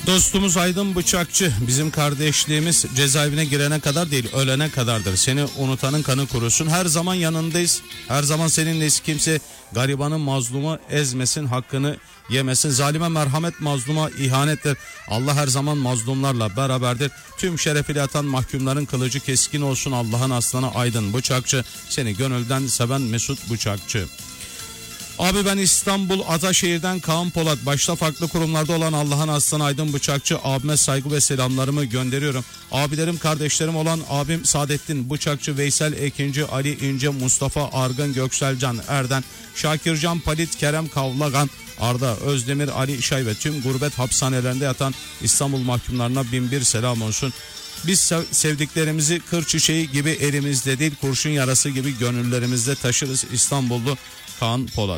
Dostumuz Aydın Bıçakçı, bizim kardeşliğimiz cezaevine girene kadar değil, ölene kadardır. Seni unutanın kanı kurusun. Her zaman yanındayız. Her zaman seninleyiz. Kimse garibanın, mazlumu ezmesin, hakkını yemesin. Zalime merhamet, mazluma ihanettir. Allah her zaman mazlumlarla beraberdir. Tüm şerefiyle yatan mahkumların kılıcı keskin olsun. Allah'ın aslanı Aydın Bıçakçı. Seni gönülden seven Mesut Bıçakçı. Abi ben İstanbul Ataşehir'den Kaan Polat. Başta farklı kurumlarda olan Allah'ın aslanı Aydın Bıçakçı abime saygı ve selamlarımı gönderiyorum. Abilerim, kardeşlerim olan abim Saadettin Bıçakçı, Veysel Ekinci, Ali İnce, Mustafa Argın, Gökselcan Erden, Şakircan Palit, Kerem Kavlagan, Arda Özdemir, Ali İşay ve tüm gurbet hapishanelerinde yatan İstanbul mahkumlarına bin bir selam olsun. Biz sevdiklerimizi kır çiçeği gibi elimizde değil, kurşun yarası gibi gönüllerimizde taşırız. İstanbullu Kaan Polat.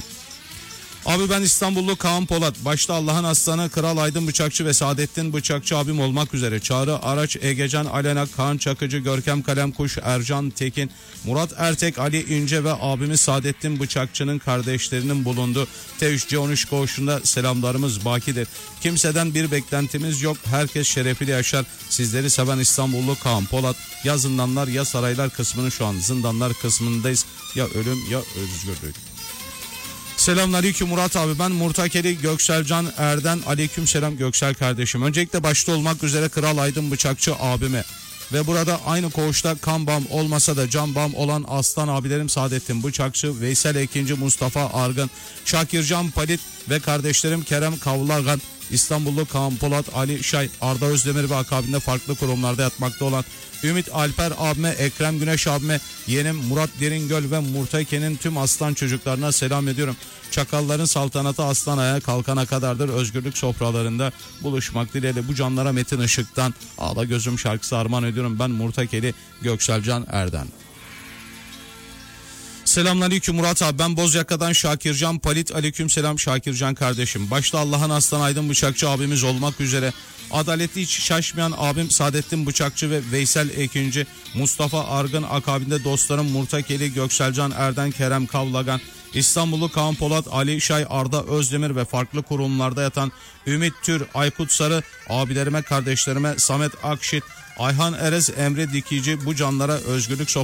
Abi ben İstanbullu Kaan Polat. Başta Allah'ın aslanı Kral Aydın Bıçakçı ve Saadettin Bıçakçı abim olmak üzere Çağrı Araç, Egecan Alena, Kaan Çakıcı, Görkem Kalemkuş, Ercan Tekin, Murat Ertek, Ali İnce ve abimiz Saadettin Bıçakçı'nın kardeşlerinin bulunduğu T3C13 koğuşunda selamlarımız bakidir. Kimseden bir beklentimiz yok. Herkes şerefiyle yaşar. Sizleri seven İstanbullu Kaan Polat. Ya zindanlar ya saraylar kısmının şu an zindanlar kısmındayız. Ya ölüm ya özgürlük. Selamünaleyküm Murat abi, ben Murtakeli Gökselcan Erden. Aleyküm selam Göksel kardeşim. Öncelikle başta olmak üzere Kral Aydın Bıçakçı abime ve burada aynı koğuşta kan bağım olmasa da can bağım olan aslan abilerim Saadettin Bıçakçı, Veysel Ekinci, Mustafa Argın, Şakircan Palit ve kardeşlerim Kerem Kavlagan, İstanbullu Kaan Polat, Ali Şay, Arda Özdemir ve akabinde farklı kurumlarda yatmakta olan Ümit Alper abime, Ekrem Güneş abime, yeğenim Murat Deringöl ve Murtake'nin tüm aslan çocuklarına selam ediyorum. Çakalların saltanatı aslan ayağa kalkana kadardır. Özgürlük sofralarında buluşmak dileğiyle bu canlara Metin Işık'tan Ağla Gözüm şarkısı armağan ediyorum. Ben Murtakeli Gökselcan Erden. Selamünaleyküm Murat abi, ben Bozyaka'dan Şakircan Palit. Aleyküm selam Şakircan kardeşim. Başta Allah'ın aslanı Aydın Bıçakçı abimiz olmak üzere adaletli hiç şaşmayan abim Saadettin Bıçakçı ve Veysel Ekinci, Mustafa Argın, akabinde dostlarım Murtakeli, Gökselcan Erden, Kerem Kavlagan, İstanbullu Kaan Polat, Ali Şay, Arda Özdemir ve farklı kurumlarda yatan Ümit Tür, Aykut Sarı, abilerime, kardeşlerime Samet Akşit, Ayhan Erez, Emre Dikici, bu canlara özgürlük